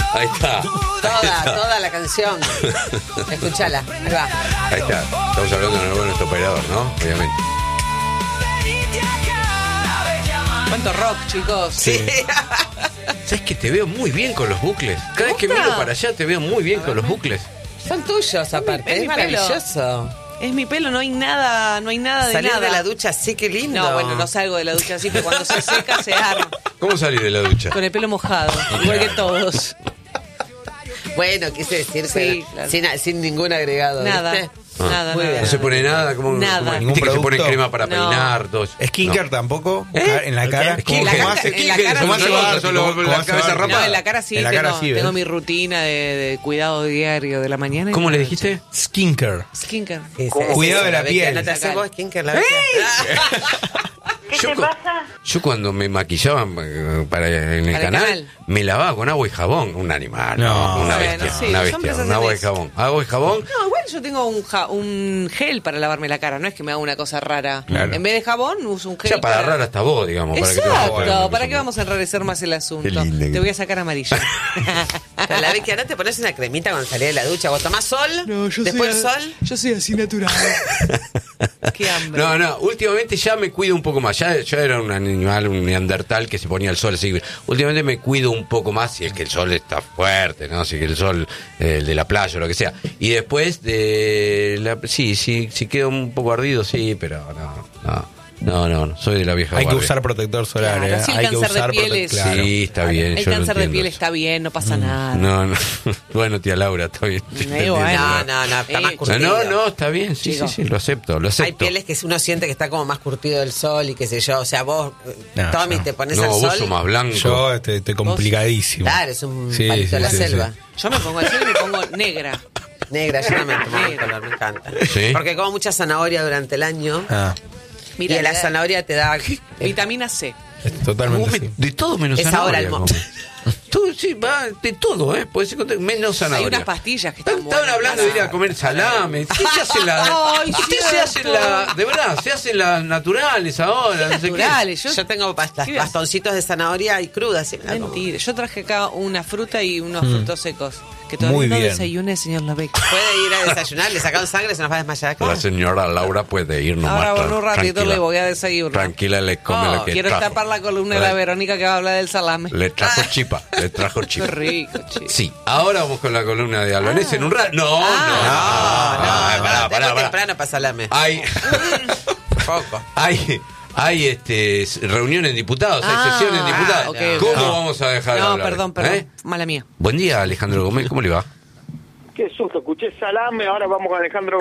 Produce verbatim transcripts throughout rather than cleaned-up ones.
Ahí está. Toda, Ahí está. toda la canción. Escúchala, ahí va. Ahí está. Estamos hablando de nuestro operador, ¿no? Obviamente. ¿Cuánto rock, chicos? Sí. ¿Sabes que te veo muy bien con los bucles? Cada vez que gusta? miro para allá te veo muy bien con los bucles. Son tuyos, aparte. Es Es, mi pelo. maravilloso. Es mi pelo, no hay nada, no hay nada de Salir nada. de la ducha, sí, qué lindo. No, bueno, no salgo de la ducha así, pero cuando se seca se arma. ¿Cómo salís de la ducha? Con el pelo mojado, igual que todos. Bueno, quise decir, Sí, pero claro. sin, sin ningún agregado. Nada, ¿viste? Ah. nada, Muy nada. bien. No se pone nada, como Nada. como- Ningún viste que se pone producto. crema para No. peinar, todo eso. Skinker No. tampoco. ¿Eh? En la cara. ¿Qué? Como la que cara- más- en la cara como sí. hace Bart, Solo como- como la hace cabeza Bart. rapada. No, en la cara sí, En la cara tengo, sí, ¿ves? tengo mi rutina de, de cuidado diario de la mañana. y ¿Cómo de le la noche. dijiste? Skinker. Skincare. Sí, sí, Cuidado sí, de la bestia. piel. ¿No te haces vos, Skinker, la bestia? ¿Qué Yo te cu- pasa? Yo cuando me maquillaban eh, para en el, Para el canal, canal. me lavaba con agua y jabón. Un animal, No. no, una Bueno, bestia, sí, una los bestia, hombres un hacen agua y eso. jabón. Agua y jabón. No, igual yo tengo un, ja- un gel para lavarme la cara, no es que me haga una cosa rara. Claro. En vez de jabón uso un gel. Ya para rara hasta vos, digamos. Para que te Exacto, vayas ¿para qué vamos a enrarecer más el asunto? Qué lindo que- Te voy a sacar amarilla. Pero la vez que ahora te pones una cremita cuando salís de la ducha. Vos tomás sol, después el sol. Yo soy así natural. Qué hambre. No, no, últimamente ya me cuido un poco más. Ya, yo era un animal, un neandertal que se ponía el sol así. Últimamente me cuido un poco más si es que el sol está fuerte, ¿no? Si es que el sol eh, el de la playa o lo que sea. Y después de la, sí, sí, si quedo un poco ardido, sí, pero no, no. No, no, no, soy de la vieja Hay que guardia. usar protector solar. Claro, eh. sí, el Hay que cáncer de usar piel prote- es- claro. Sí, está bien. El yo lo cáncer de entiendo piel eso. está bien, no pasa nada. No, no. Bueno, tía Laura, está bien. Eh, bueno. No, no, no, está Eh, más No, curtido. no, no, está bien. Sí, Chico. sí, sí, lo acepto, lo acepto. Hay pieles que uno siente que está como más curtido del sol y qué sé yo. O sea, vos, No, Tommy, yo- te pones No, al vos sol. sos más blanco. Yo este, estoy complicadísimo. Claro, es un Sí, palito sí, de la sí, selva. sí. Yo me pongo al sol y me pongo negra. Negra, yo no me tomo el Negra. color, me encanta. ¿Sí? Porque como mucha zanahoria durante el año. Ah, Mira, y la la- zanahoria te da. Vitamina C. es totalmente Vos me- así. de todo menos Es zanahoria. ahora el mo- como- Todo, sí, va, de todo, ¿eh? Puede ser contra- menos zanahoria. Hay unas pastillas que están Estaban buenas. hablando de ir a comer salame. ¿Qué se hacen las? Ay, Ustedes se cierto. hacen las. De verdad, se hacen las naturales ahora. No sé qué. Naturales. Yo, Yo tengo pastas, ¿Qué ves? bastoncitos de zanahoria y crudas. ¿sí? Mira cómo- Mentira. Yo traje acá una fruta y unos frutos secos. Que todavía Muy no bien. desayuné, señor Labec. Puede ir a desayunar, le sacaron sangre, se nos va a desmayar acá. La señora Laura puede ir nomás. Ahora, tra- bueno, un ratito tranquila. le voy a desayunar. Tranquila, le come Oh, lo que quiero trajo. tapar la columna de la Le- Verónica que va a hablar del salame. Le trajo chipa, le trajo Qué chipa. rico, chico. Sí, ahora vamos con la columna de Albanese en un rato. No, no, No, no, no, no, pará, no, pará, tengo pará. temprano para salame. Hay, Poco. hay, hay este, reuniones en diputados, hay Ah, sesiones en diputados. ok, ¿Cómo ok. vamos a dejar de No, hablar? perdón, perdón. ¿Eh? Mala mía. Buen día, Alejandro Gómez, ¿cómo le va? Qué susto, escuché salame, ahora vamos con Alejandro.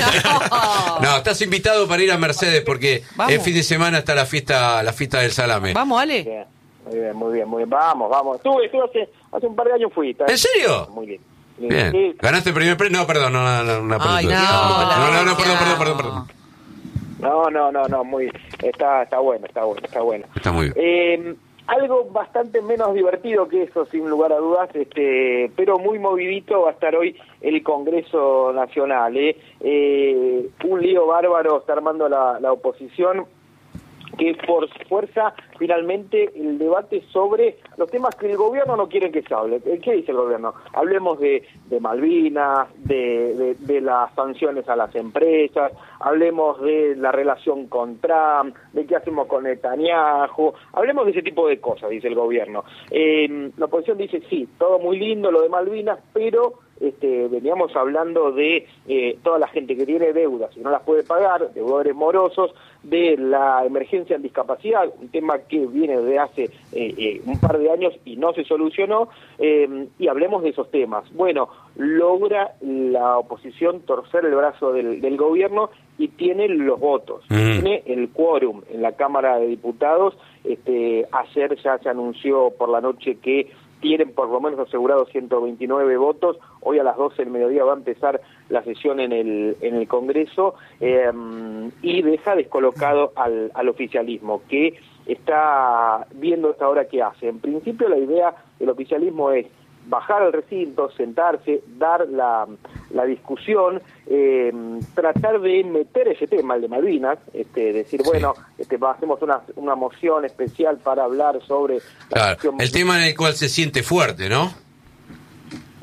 No, estás invitado para ir a Mercedes porque Vamos. el fin de semana está la fiesta, la fiesta del salame. Vamos, Ale. Bien, muy bien, muy bien, muy bien. Vamos, vamos. Estuve, estuve hace, hace un par de años fui. ¿En serio? Muy bien. Bien. Sí. ¿Ganaste el primer premio? No, perdón, no, no, no, una Ay, pregunta. no, no, la no, no, perdón, bestia. perdón, perdón, perdón. No, no, no, no, muy, está, está bueno, está bueno, está bueno. Está muy bien. Eh, algo bastante menos divertido que eso, sin lugar a dudas, este, pero muy movidito va a estar hoy el Congreso Nacional. ¿eh? Eh, un lío bárbaro está armando la, la oposición, que por fuerza finalmente el debate sobre los temas que el gobierno no quiere que se hable. ¿Qué dice el gobierno? Hablemos de, de Malvinas, de, de, de las sanciones a las empresas, hablemos de la relación con Trump, de qué hacemos con Netanyahu, hablemos de ese tipo de cosas, dice el gobierno. Eh, la oposición dice, sí, todo muy lindo lo de Malvinas, pero este, veníamos hablando de eh, toda la gente que tiene deudas y no las puede pagar, deudores morosos, de la emergencia en discapacidad, un tema que viene de hace eh, eh, un par de años y no se solucionó, eh, y hablemos de esos temas. Bueno, logra la oposición torcer el brazo del, del gobierno y tiene los votos, Mm. tiene el quórum en la Cámara de Diputados. Este, ayer ya se anunció por la noche que tienen por lo menos asegurados ciento veintinueve votos. Hoy a las doce del mediodía va a empezar la sesión en el en el Congreso, eh, y deja descolocado al, al oficialismo, que está viendo hasta ahora qué hace. En principio la idea del oficialismo es bajar al recinto, sentarse, dar la, la discusión, eh, tratar de meter ese tema, el de Malvinas, este, decir, Sí. bueno, este, hacemos una, una moción especial para hablar sobre la Claro, cuestión- el tema en el cual se siente fuerte, ¿no?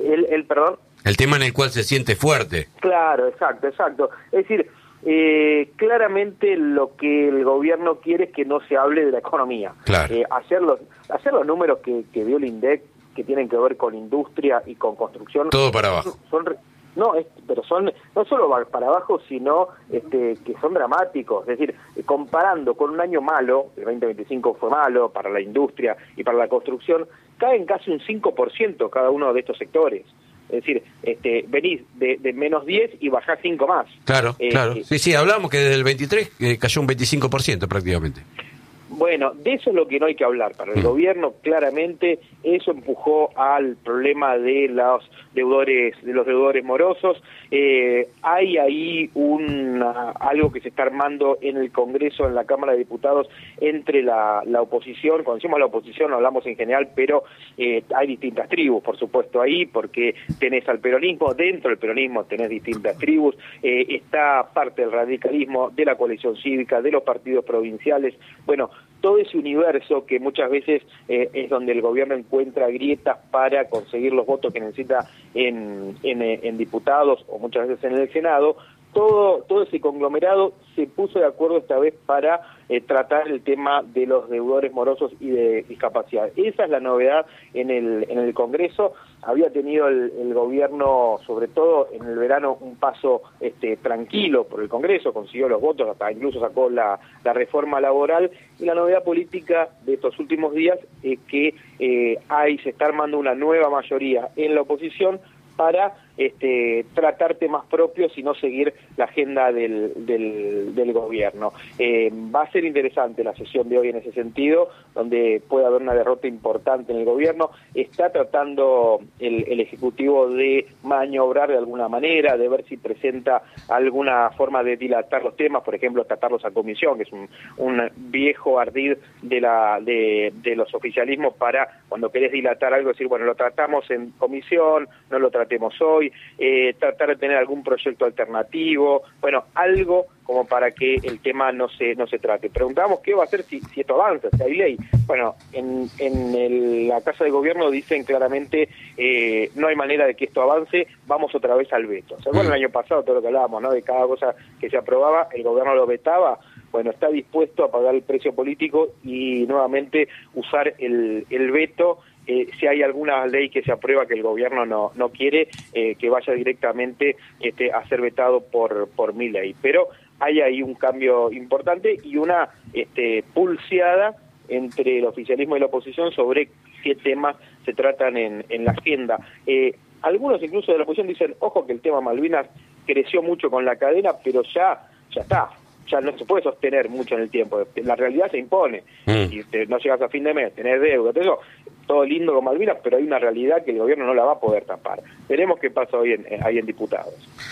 el, el perdón. El tema en el cual se siente fuerte. Claro, exacto, exacto. Es decir, eh, claramente lo que el gobierno quiere es que no se hable de la economía. Claro. Eh, hacer, los, hacer los números que, que dio el INDEC, que tienen que ver con industria y con construcción. Todo para abajo. Son, no, es, pero son no solo para abajo, sino este, que son dramáticos. Es decir, comparando con un año malo, el veinte veinticinco fue malo para la industria y para la construcción, caen casi un cinco por ciento cada uno de estos sectores. Es decir, este, venís de, de menos diez y bajás cinco más. Claro, eh, claro. Sí, sí, hablamos que desde el veintitrés eh, cayó un veinticinco por ciento prácticamente. Bueno, de eso es lo que no hay que hablar. Para el Mm. gobierno, claramente, eso empujó al problema de los deudores, de los deudores morosos. Eh, hay ahí una, algo que se está armando en el Congreso, en la Cámara de Diputados, entre la, la oposición. Cuando decimos la oposición, hablamos en general, pero eh, hay distintas tribus, por supuesto, ahí, porque tenés al peronismo, dentro del peronismo tenés distintas tribus, eh, está parte del radicalismo, de la coalición cívica, de los partidos provinciales. Bueno, todo ese universo que muchas veces eh, es donde el gobierno encuentra grietas para conseguir los votos que necesita en, en, en diputados o muchas veces en el Senado, todo, todo ese conglomerado se puso de acuerdo esta vez para eh, tratar el tema de los deudores morosos y de discapacidad. Esa es la novedad en el, en el Congreso. Había tenido el, el gobierno, sobre todo en el verano, un paso este, tranquilo por el Congreso, consiguió los votos, hasta incluso sacó la, la reforma laboral, y la novedad política de estos últimos días es que eh, hay, se está armando una nueva mayoría en la oposición para este, tratar temas propios y no seguir la agenda del, del, del gobierno. Eh, va a ser interesante la sesión de hoy en ese sentido, donde puede haber una derrota importante en el gobierno. Está tratando el, el Ejecutivo de maniobrar de alguna manera, de ver si presenta alguna forma de dilatar los temas, por ejemplo, tratarlos a comisión, que es un, un viejo ardid de, la, de, de los oficialismos para, cuando querés dilatar algo, decir, bueno, lo tratamos en comisión, no lo tratemos hoy, eh, tratar de tener algún proyecto alternativo, bueno, algo como para que el tema no se no se trate. Preguntamos qué va a hacer si, si esto avanza, si hay ley. Bueno, en, en el, la Casa de Gobierno dicen claramente eh, no hay manera de que esto avance, vamos otra vez al veto. ¿Se acuerdan el año pasado todo lo que hablábamos, ¿no? De cada cosa que se aprobaba, el gobierno lo vetaba. Bueno, está dispuesto a pagar el precio político y nuevamente usar el, el veto. Eh, si hay alguna ley que se aprueba que el gobierno no no quiere, eh, que vaya directamente este, a ser vetado por por mi ley. Pero hay ahí un cambio importante y una este, pulseada entre el oficialismo y la oposición sobre qué temas se tratan en, en la agenda. Eh, algunos incluso de la oposición dicen, ojo que el tema Malvinas creció mucho con la cadena, pero ya ya está. Ya no se puede sostener mucho en el tiempo. La realidad se impone. Mm. Si te, no llegas a fin de mes, tenés deuda, todo eso, todo lindo con Malvinas, pero hay una realidad que el gobierno no la va a poder tapar. Veremos qué pasa hoy en, ahí en diputados.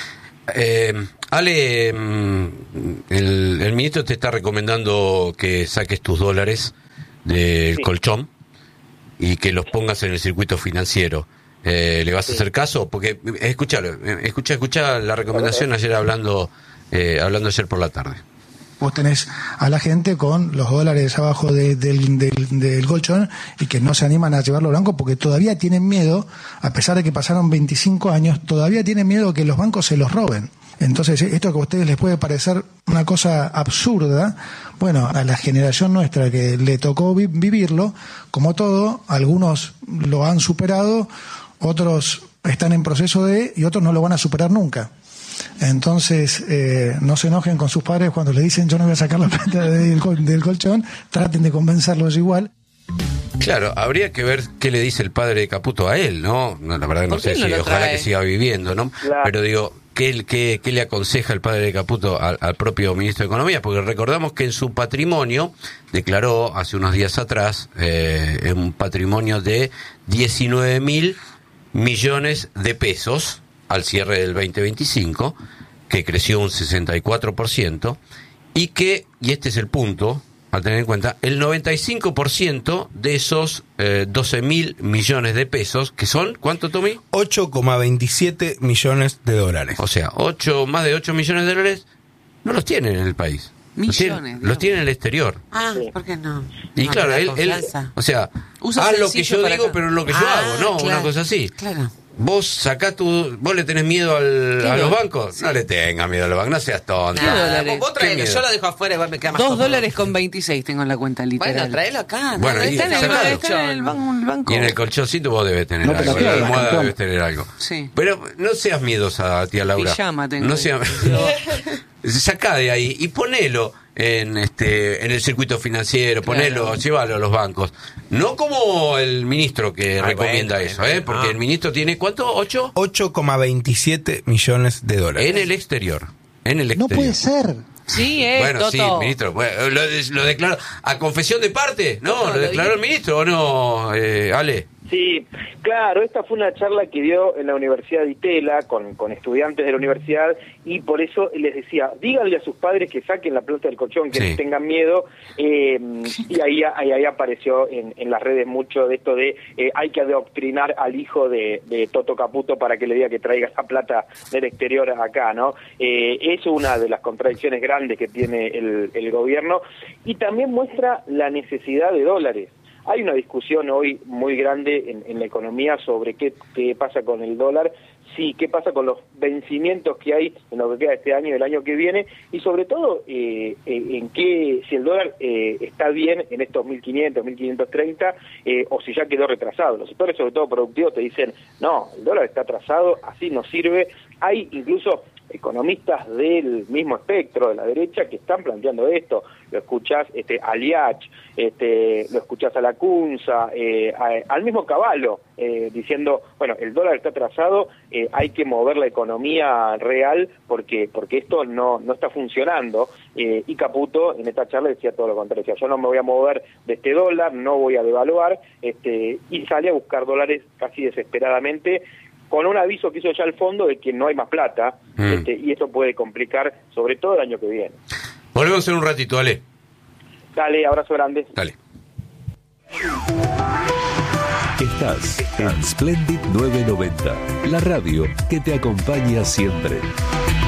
Eh, Ale, el, el ministro te está recomendando que saques tus dólares del Sí. colchón y que los pongas en el circuito financiero. Eh, ¿Le vas a Sí. hacer caso? Porque, escuchalo, escucha, escucha la recomendación ayer hablando, eh, hablando ayer por la tarde. Vos tenés a la gente con los dólares abajo de, del, del, del colchón y que no se animan a llevarlo blanco porque todavía tienen miedo, a pesar de que pasaron veinticinco años, todavía tienen miedo que los bancos se los roben. Entonces, esto que a ustedes les puede parecer una cosa absurda, bueno, a la generación nuestra que le tocó vi- vivirlo, como todo, algunos lo han superado, otros están en proceso de, y otros no lo van a superar nunca. Entonces, eh, no se enojen con sus padres cuando le dicen yo no voy a sacar la plata del, col- del colchón, traten de convencerlos igual. Claro, habría que ver qué le dice el padre de Caputo a él, ¿no? No, la verdad que no ¿Por qué sé no si lo ojalá trae? que siga viviendo, ¿no? Claro. Pero digo, ¿qué, qué, qué le aconseja el padre de Caputo al, al propio ministro de Economía? Porque recordamos que en su patrimonio declaró hace unos días atrás eh, un patrimonio de diecinueve mil millones de pesos al cierre del veinte veinticinco, que creció un sesenta y cuatro por ciento, y que, y este es el punto a tener en cuenta, el noventa y cinco por ciento de esos eh, doce mil millones de pesos, que son, ¿cuánto, Tommy? ocho coma veintisiete millones de dólares. O sea, ocho, más de ocho millones de dólares no los tienen en el país. Los Millones, tienen, Dios. los tienen en el exterior. Ah, Sí. ¿por qué no? Y No, claro, la él, él, confianza. o sea, Usa haz lo que sencillo yo para digo, acá. pero lo que yo Ah, hago, ¿no? claro, Una cosa así. Claro. Vos sacás tu... ¿Vos le tenés miedo al, a los bancos? Sí. No le tengas miedo a los bancos, no seas tonto. ¿Qué dólares? Vos traelo, yo lo dejo afuera, igual me queda más Dos cómodo. dólares con veintiséis tengo en la cuenta literal. Bueno, traelo acá. Bueno, no, y está en el, sacalo. Está en el ban- el banco. Y en el colchoncito vos debes tener No te algo. la En la pierdas, almohada campeón. debes tener algo. Sí. Pero no seas miedosa, tía Laura. Pijama tengo. No seas... Sacá de ahí y ponelo en este en el circuito financiero, ponelo, Claro. llévalo a los bancos. No como el ministro que Ay, recomienda bueno, eso, bueno, ¿eh? Porque no. el ministro tiene, ¿cuánto? ¿Ocho? ocho coma veintisiete millones de dólares. En el exterior. En el No exterior. puede ser. Sí, es, Bueno, Toto. sí, ministro. Bueno, lo, lo declaró. ¿A confesión de parte? No, No, lo lo declaró el ministro o no, eh, Ale. Sí, claro, esta fue una charla que dio en la Universidad de Itela con, con estudiantes de la universidad y por eso les decía, díganle a sus padres que saquen la plata del colchón, que Sí. no tengan miedo, eh, y ahí, ahí, ahí apareció en, en las redes mucho de esto de eh, hay que adoctrinar al hijo de, de Toto Caputo para que le diga que traiga esa plata del exterior acá, ¿no? Eh, es una de las contradicciones grandes que tiene el, el gobierno y también muestra la necesidad de dólares. Hay una discusión hoy muy grande en, en la economía sobre qué, qué pasa con el dólar, sí, qué pasa con los vencimientos que hay en lo que queda este año y el año que viene, y sobre todo eh, en qué, si el dólar eh, está bien en estos mil quinientos, mil quinientos treinta, eh, o si ya quedó retrasado. Los sectores, sobre todo productivos, te dicen, no, el dólar está atrasado, así no sirve. Hay incluso economistas del mismo espectro de la derecha que están planteando esto. Lo escuchás este, a Liach, este, lo escuchás a Lacunza, eh, a- al mismo Cavallo, eh, diciendo, bueno, el dólar está atrasado, eh, hay que mover la economía real porque porque esto no, no está funcionando. Eh, y Caputo en esta charla decía todo lo contrario, decía, yo no me voy a mover de este dólar, no voy a devaluar, este, y sale a buscar dólares casi desesperadamente, con un aviso que hizo ya al fondo de que no hay más plata, Mm. este, y eso puede complicar sobre todo el año que viene. Volvemos en un ratito, Ale. Dale, abrazo grande. Dale. Estás en Splendid novecientos noventa, la radio que te acompaña siempre.